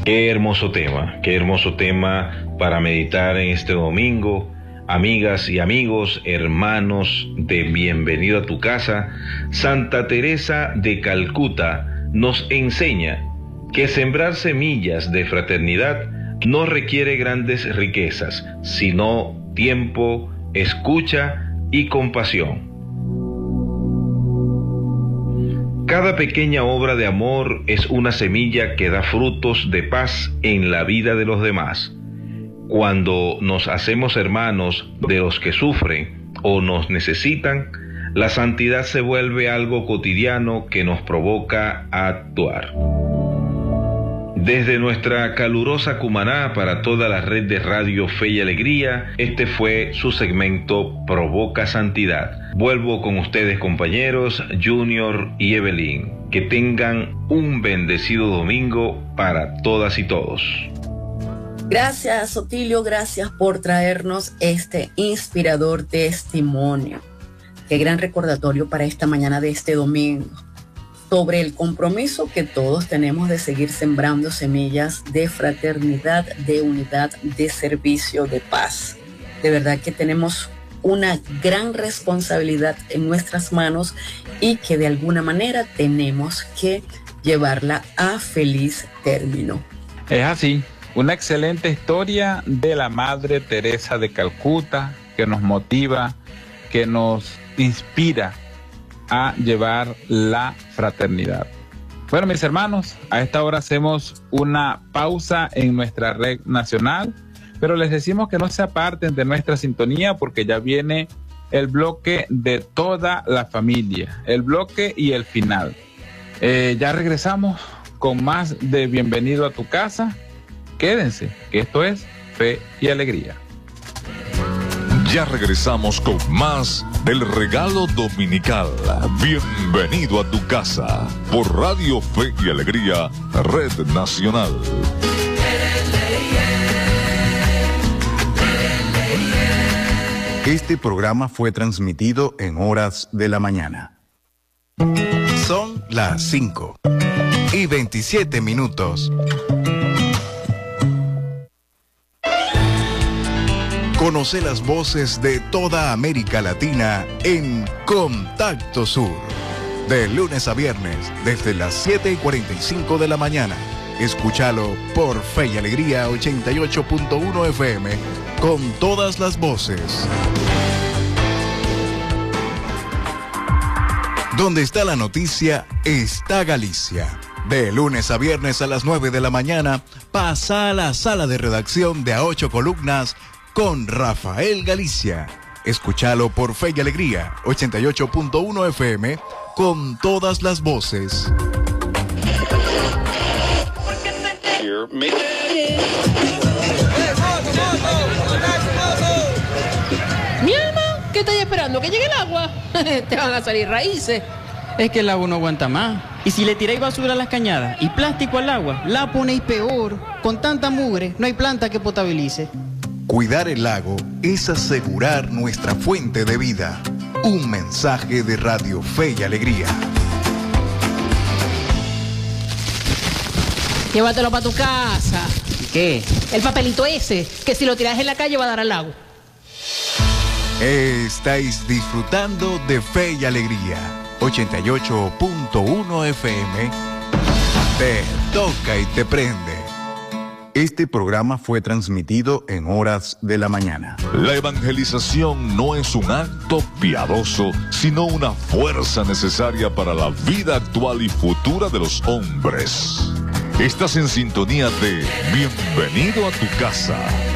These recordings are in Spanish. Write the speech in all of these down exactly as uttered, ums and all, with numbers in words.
Qué hermoso tema, qué hermoso tema para meditar en este domingo. Amigas y amigos, hermanos de Bienvenido a tu Casa, Santa Teresa de Calcuta nos enseña que sembrar semillas de fraternidad no requiere grandes riquezas, sino tiempo, escucha y compasión. Cada pequeña obra de amor es una semilla que da frutos de paz en la vida de los demás. Cuando nos hacemos hermanos de los que sufren o nos necesitan, la santidad se vuelve algo cotidiano que nos provoca a actuar. Desde nuestra calurosa Cumaná para toda la red de Radio Fe y Alegría, este fue su segmento Provoca Santidad. Vuelvo con ustedes, compañeros, Junior y Evelyn. Que tengan un bendecido domingo para todas y todos. Gracias, Otilio, gracias por traernos este inspirador testimonio. Qué gran recordatorio para esta mañana de este domingo, sobre el compromiso que todos tenemos de seguir sembrando semillas de fraternidad, de unidad, de servicio, de paz. De verdad que tenemos una gran responsabilidad en nuestras manos y que de alguna manera tenemos que llevarla a feliz término. Es así, una excelente historia de la Madre Teresa de Calcuta que nos motiva, que nos inspira a llevar la fraternidad. Bueno, mis hermanos, a esta hora hacemos una pausa en nuestra red nacional, pero les decimos que no se aparten de nuestra sintonía porque ya viene el bloque de toda la familia, el bloque y el final. Eh, ya regresamos con más de Bienvenido a tu Casa. Quédense, que esto es Fe y Alegría. Ya regresamos con más del regalo dominical. Bienvenido a tu casa por Radio Fe y Alegría, Red Nacional. Este programa fue transmitido en horas de la mañana. Son las cinco y veintisiete minutos. Conoce las voces de toda América Latina en Contacto Sur. De lunes a viernes, desde las siete y cuarenta y cinco de la mañana. Escúchalo por Fe y Alegría ochenta y ocho punto uno F M, con todas las voces. Donde está la noticia, está Galicia. De lunes a viernes a las nueve de la mañana, pasa a la sala de redacción de A Ocho Columnas con Rafael Galicia. Escúchalo por Fe y Alegría ochenta y ocho punto uno F M, con todas las voces. Mi alma, ¿qué estás esperando? ¿Que llegue el agua? Te van a salir raíces. Es que el agua no aguanta más. Y si le tiráis basura a las cañadas y plástico al agua, la ponéis peor. Con tanta mugre, no hay planta que potabilice. Cuidar el lago es asegurar nuestra fuente de vida. Un mensaje de Radio Fe y Alegría. Llévatelo para tu casa. ¿Qué? El papelito ese, que si lo tiras en la calle va a dar al lago. Estáis disfrutando de Fe y Alegría ochenta y ocho punto uno F M. Te toca y te prende. Este programa fue transmitido en horas de la mañana. La evangelización no es un acto piadoso, sino una fuerza necesaria para la vida actual y futura de los hombres. Estás en sintonía de Bienvenido a tu Casa.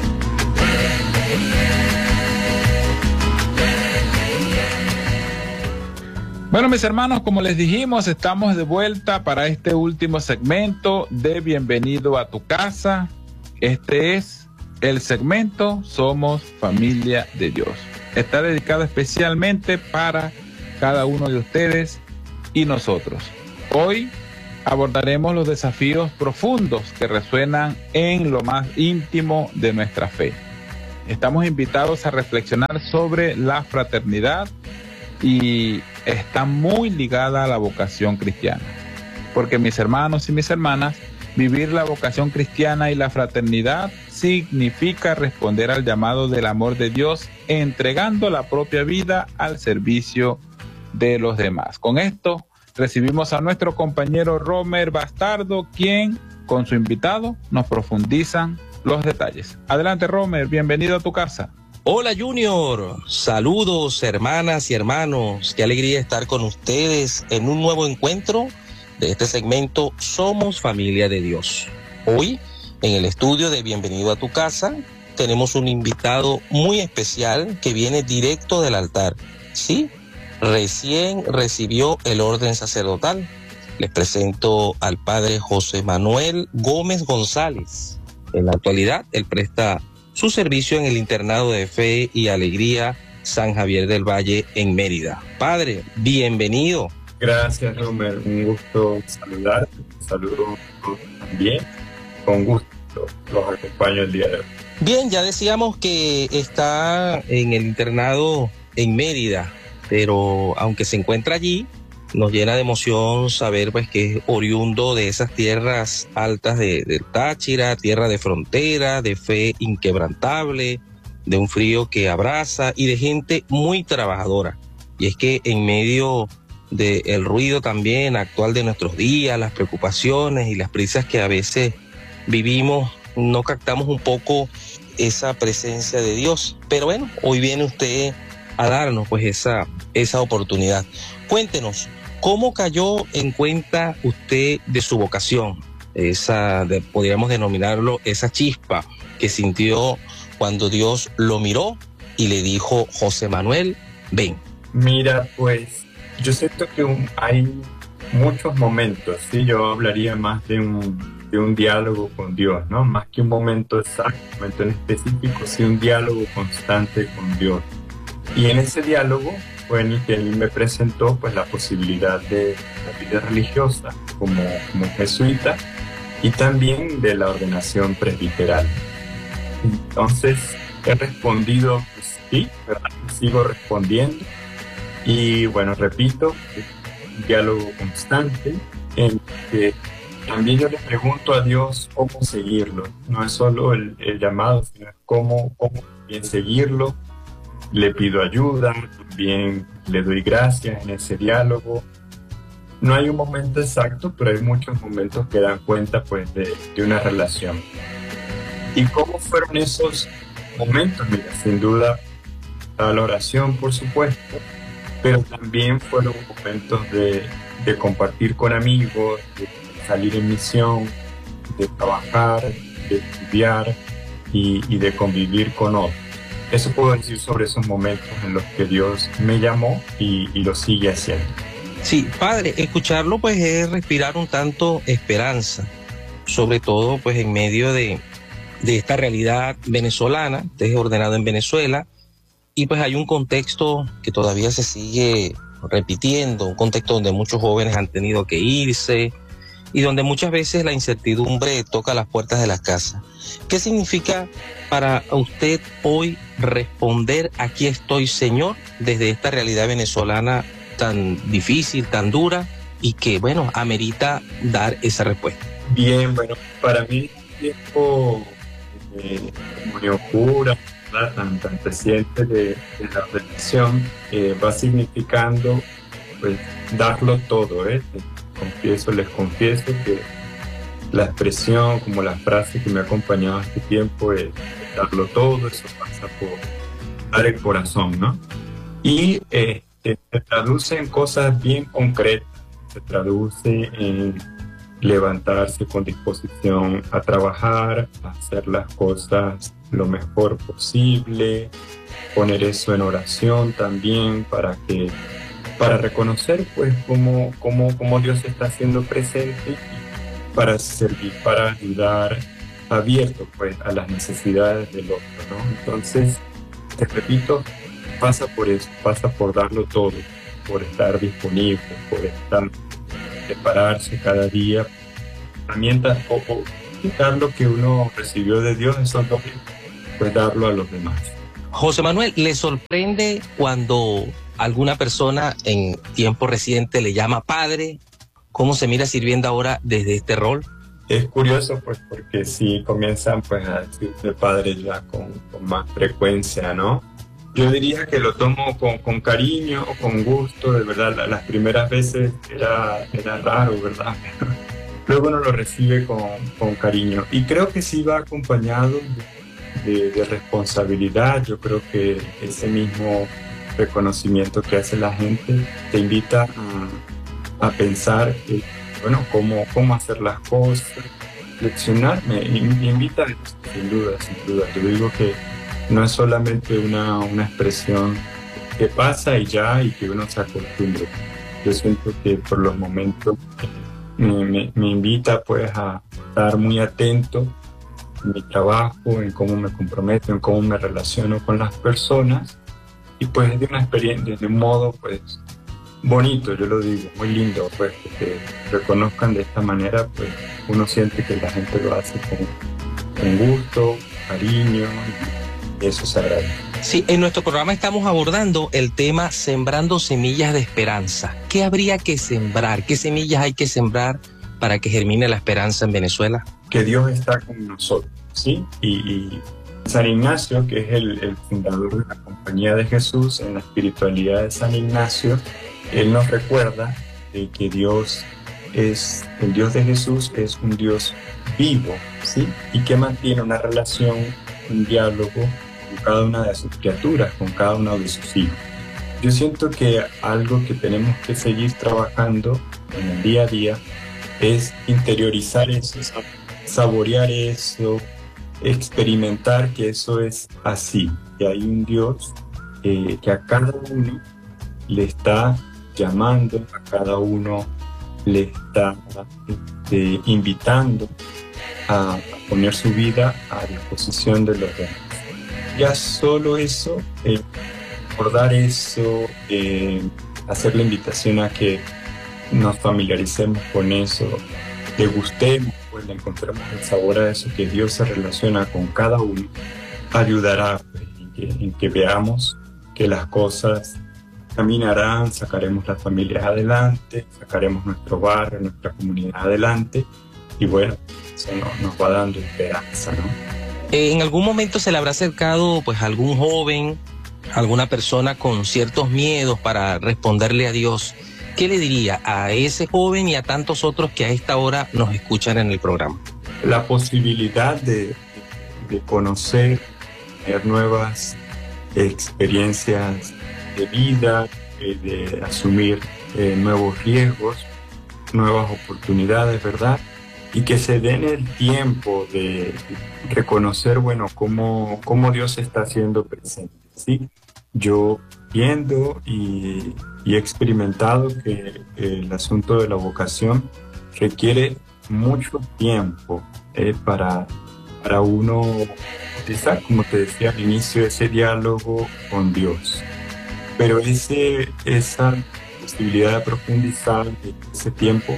Bueno, mis hermanos, como les dijimos, estamos de vuelta para este último segmento de Bienvenido a tu Casa. Este es el segmento Somos Familia de Dios. Está dedicado especialmente para cada uno de ustedes y nosotros. Hoy abordaremos los desafíos profundos que resuenan en lo más íntimo de nuestra fe. Estamos invitados a reflexionar sobre la fraternidad y está muy ligada a la vocación cristiana, porque mis hermanos y mis hermanas, Vivir la vocación cristiana y la fraternidad significa responder al llamado del amor de Dios, entregando la propia vida al servicio de los demás. Con esto recibimos a nuestro compañero Romer Bastardo, quien con su invitado nos profundizan los detalles. Adelante, Romer, bienvenido a tu casa. Hola Junior, saludos hermanas y hermanos, qué alegría estar con ustedes en un nuevo encuentro de este segmento Somos Familia de Dios. Hoy, en el estudio de Bienvenido a tu Casa, tenemos un invitado muy especial que viene directo del altar. Sí, recién recibió el orden sacerdotal. Les presento al padre José Manuel Gómez González. En la actualidad, él presta su servicio en el Internado de Fe y Alegría San Javier del Valle en Mérida. Padre, bienvenido. Gracias, Romer. Un gusto saludarte. Un saludo también. Con gusto los acompaño el día de hoy. Bien, ya decíamos que está en el internado en Mérida, pero aunque se encuentra allí, nos llena de emoción saber pues que es oriundo de esas tierras altas de, del Táchira, tierra de frontera, de fe inquebrantable, de un frío que abraza y de gente muy trabajadora. Y es que en medio del ruido también actual de nuestros días, las preocupaciones y las prisas que a veces vivimos, no captamos un poco esa presencia de Dios. Pero bueno, hoy viene usted a darnos pues esa, esa oportunidad. Cuéntenos, ¿cómo cayó en cuenta usted de su vocación? Esa, de, podríamos denominarlo, esa chispa que sintió cuando Dios lo miró y le dijo, José Manuel, ven. Mira, pues yo siento que un, hay muchos momentos, ¿sí? Yo hablaría más de un, de un diálogo con Dios, ¿no? Más que un momento exacto, un momento en específico, sí un diálogo constante con Dios. Y en ese diálogo fue en el que él me presentó pues la posibilidad de la vida religiosa como, como jesuita y también de la ordenación presbiteral. Entonces he respondido pues, sí, ¿verdad? Sigo respondiendo. Y bueno, repito, es un diálogo constante en que también yo le pregunto a Dios cómo seguirlo. No es solo el, el llamado, sino cómo, cómo bien seguirlo. Le pido ayuda, también le doy gracias en ese diálogo. No hay un momento exacto, pero hay muchos momentos que dan cuenta pues, de, de una relación. ¿Y cómo fueron esos momentos? Mira, sin duda, la oración, por supuesto, pero también fueron momentos de, de compartir con amigos, de salir en misión, de trabajar, de estudiar y, y de convivir con otros. Eso puedo decir sobre esos momentos en los que Dios me llamó y, y lo sigue haciendo. Sí, padre, escucharlo pues es respirar un tanto esperanza, sobre todo pues en medio de, de esta realidad venezolana. Usted es ordenado en Venezuela y pues hay un contexto que todavía se sigue repitiendo, un contexto donde muchos jóvenes han tenido que irse y donde muchas veces la incertidumbre toca las puertas de la casa. ¿Qué significa para usted hoy responder aquí estoy, Señor, desde esta realidad venezolana tan difícil, tan dura y que, bueno, amerita dar esa respuesta? Bien, bueno, para mí el tiempo de comunión pura, tan, tan reciente de, de la ordenación eh, va significando pues darlo todo, ¿eh? Confieso, les confieso que la expresión, como la frase que me ha acompañado este tiempo es darlo todo. Eso pasa por dar el corazón, ¿no? Y eh, se traduce en cosas bien concretas, se traduce en levantarse con disposición a trabajar, a hacer las cosas lo mejor posible, poner eso en oración también para que para reconocer pues cómo, cómo, cómo Dios está haciendo presente, para servir, para ayudar, abierto pues a las necesidades del otro, ¿no? Entonces, te repito, pasa por eso, pasa por darlo todo, por estar disponible, por estar, prepararse cada día, herramientas o, o dar lo que uno recibió de Dios, eso es lo que pues darlo a los demás. José Manuel, ¿le sorprende cuando alguna persona en tiempo reciente le llama padre? ¿Cómo se mira sirviendo ahora desde este rol? es curioso pues porque sí comienzan pues a decirle padre ya con, con más frecuencia, ¿no? Yo diría que lo tomo con, con cariño, con gusto, de verdad, la, las primeras veces era, era raro, ¿verdad? Luego uno lo recibe con, con cariño y creo que sí va acompañado de, de responsabilidad. Yo creo que ese mismo reconocimiento que hace la gente te invita a, a pensar eh, bueno, cómo, cómo hacer las cosas, leccionar, me, me invita sin duda, sin duda. Yo digo que no es solamente una, una expresión que pasa y ya y que uno se acostumbre. Yo siento que por los momentos me, me, me invita pues a estar muy atento en mi trabajo, en cómo me comprometo, en cómo me relaciono con las personas y pues de una experiencia, de un modo pues bonito, yo lo digo, muy lindo, pues que te reconozcan de esta manera, pues uno siente que la gente lo hace con, con gusto, cariño, y eso se agradece. Sí, en nuestro programa estamos abordando el tema sembrando semillas de esperanza. ¿Qué habría que sembrar? ¿Qué semillas hay que sembrar para que germine la esperanza en Venezuela? Que Dios está con nosotros, ¿sí? Y, y San Ignacio, que es el, el fundador de la Compañía de Jesús, en la espiritualidad de San Ignacio, él nos recuerda de que Dios es, el Dios de Jesús es un Dios vivo, ¿sí? Y que mantiene una relación, un diálogo con cada una de sus criaturas, con cada uno de sus hijos. Yo siento que algo que tenemos que seguir trabajando en el día a día es interiorizar eso, saborear eso, experimentar que eso es así, que hay un Dios eh, que a cada uno le está llamando, a cada uno le está este, invitando a, a poner su vida a disposición de los demás. Ya solo eso, eh, recordar eso, eh, hacer la invitación a que nos familiaricemos con eso, le gustemos, pues le encontremos el sabor a eso, que Dios se relaciona con cada uno, ayudará pues, en, que, en que veamos que las cosas caminarán, sacaremos las familias adelante, sacaremos nuestro barrio, nuestra comunidad adelante y bueno, eso nos, nos va dando esperanza, ¿no? ¿En algún momento se le habrá acercado pues algún joven, alguna persona con ciertos miedos para responderle a Dios? ¿Qué le diría a ese joven y a tantos otros que a esta hora nos escuchan en el programa? La posibilidad de, de conocer, tener nuevas experiencias de vida, eh, de asumir eh, nuevos riesgos, nuevas oportunidades, ¿verdad? Y que se den el tiempo de reconocer, bueno, cómo, cómo Dios está haciendo presente, ¿sí? Yo viendo y, y he experimentado que el asunto de la vocación requiere mucho tiempo eh, para, para uno utilizar, como te decía al inicio, ese diálogo con Dios. Pero ese, esa posibilidad de profundizar ese tiempo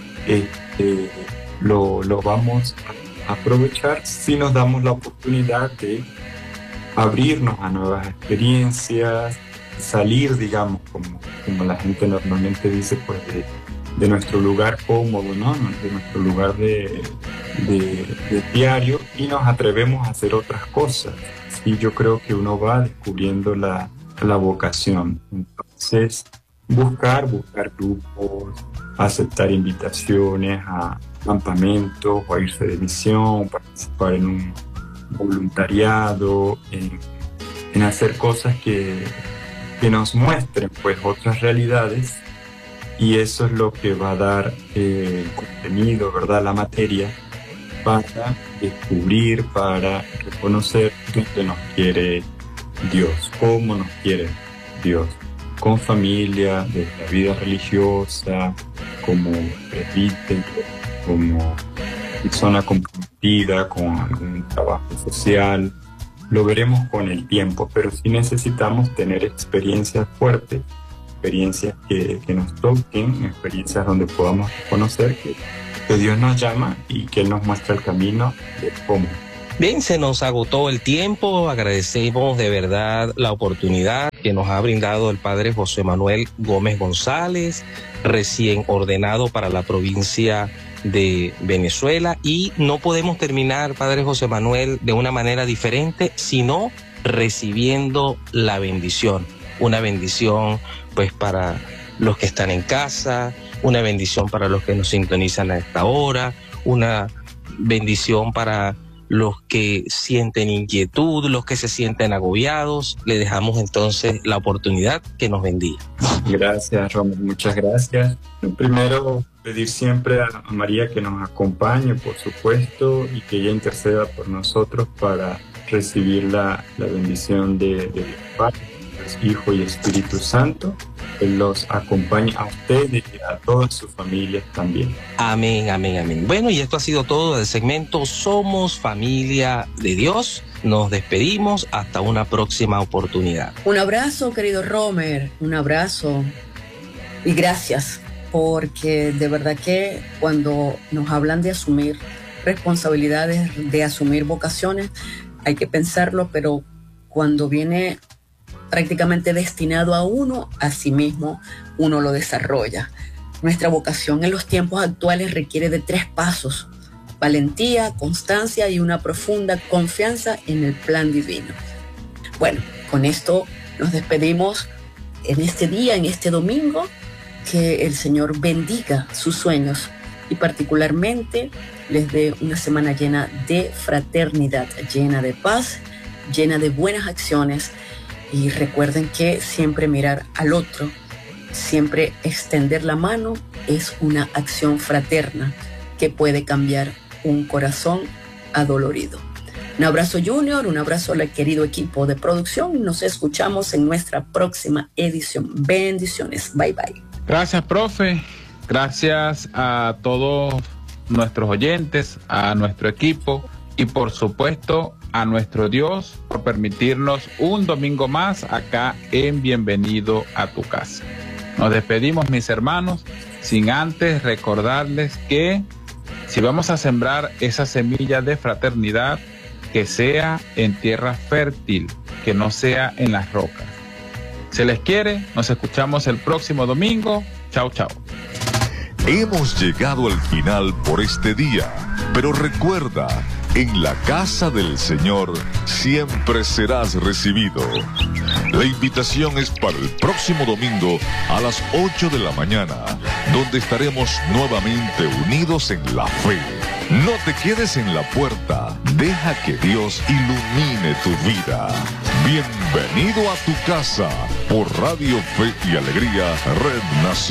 este, lo, lo vamos a aprovechar si nos damos la oportunidad de abrirnos a nuevas experiencias, salir, digamos, como, como la gente normalmente dice, pues de, de nuestro lugar cómodo, ¿no? De nuestro lugar de, de, de diario y nos atrevemos a hacer otras cosas. Y yo creo que uno va descubriendo la la vocación. Entonces, buscar, buscar grupos, aceptar invitaciones a campamentos o a irse de misión, participar en un voluntariado, en, en hacer cosas que, que nos muestren pues otras realidades y eso es lo que va a dar eh, contenido, ¿verdad? La materia para descubrir, para reconocer dónde nos quiere Dios, cómo nos quiere Dios, con familia, desde la vida religiosa, como presbítero, como persona comprometida con algún trabajo social. Lo veremos con el tiempo, pero sí necesitamos tener experiencias fuertes, experiencias que, que nos toquen, experiencias donde podamos reconocer que, que Dios nos llama y que Él nos muestra el camino de cómo. Bien, se nos agotó el tiempo, agradecemos de verdad la oportunidad que nos ha brindado el padre José Manuel Gómez González, recién ordenado para la provincia de Venezuela, y no podemos terminar, Padre José Manuel, de una manera diferente, sino recibiendo la bendición. Una bendición pues para los que están en casa, una bendición para los que nos sintonizan a esta hora, una bendición para los que sienten inquietud, los que se sienten agobiados. Le dejamos entonces la oportunidad que nos bendiga. Gracias, Romer, muchas gracias. Primero, pedir siempre a María que nos acompañe, por supuesto, y que ella interceda por nosotros para recibir la, la bendición de, de Padre, Hijo y Espíritu Santo. Él los acompañe a ustedes y a todas sus familias también. Amén, amén, amén. Bueno, y esto ha sido todo del segmento Somos Familia de Dios. Nos despedimos hasta una próxima oportunidad. Un abrazo, querido Romer, un abrazo y gracias, porque de verdad que cuando nos hablan de asumir responsabilidades, de asumir vocaciones, hay que pensarlo, pero cuando viene prácticamente destinado a uno, a sí mismo, uno lo desarrolla. Nuestra vocación en los tiempos actuales requiere de tres pasos: valentía, constancia y una profunda confianza en el plan divino. Bueno, con esto nos despedimos en este día, en este domingo. Que el Señor bendiga sus sueños y particularmente les dé una semana llena de fraternidad, llena de paz, llena de buenas acciones. Y recuerden que siempre mirar al otro, siempre extender la mano es una acción fraterna que puede cambiar un corazón adolorido. Un abrazo, Junior, un abrazo al querido equipo de producción. Nos escuchamos en nuestra próxima edición. Bendiciones. Bye, bye. Gracias, profe. Gracias a todos nuestros oyentes, a nuestro equipo y por supuesto a nuestro Dios por permitirnos un domingo más acá en Bienvenido a tu casa. Nos despedimos, mis hermanos, sin antes recordarles que si vamos a sembrar esa semilla de fraternidad, que sea en tierra fértil, que no sea en las rocas. Se les quiere, nos escuchamos el próximo domingo. Chao, chao. Hemos llegado al final por este día, pero recuerda, en la casa del Señor siempre serás recibido. La invitación es para el próximo domingo a las ocho de la mañana, donde estaremos nuevamente unidos en la fe. No te quedes en la puerta, deja que Dios ilumine tu vida. Bienvenido a tu casa por Radio Fe y Alegría Red Nacional.